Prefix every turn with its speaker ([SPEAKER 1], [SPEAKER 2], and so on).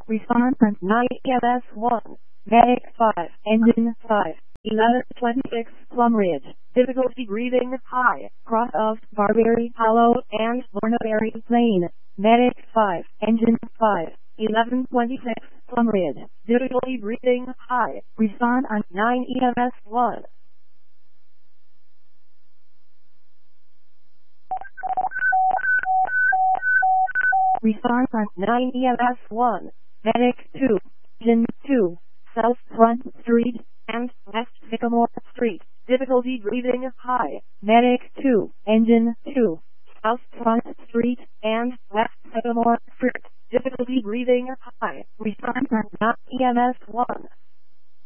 [SPEAKER 1] Response on 9 EMS 1. Medic 5. Engine 5. 1126 Plum Ridge. Difficulty breathing high. Cross of Barberry Hollow and Lornaberry Lane. Medic 5. Engine 5. 1126 Plum Ridge. Difficulty breathing high. Respond on 9 EMS 1. Response on 9 EMS 1. Medic 2. Engine 2. South Front Street and West Sycamore Street. Difficulty breathing high. Medic 2. Engine 2. South Front Street and West Sycamore Street. Difficulty breathing high. Response on 9 EMS 1.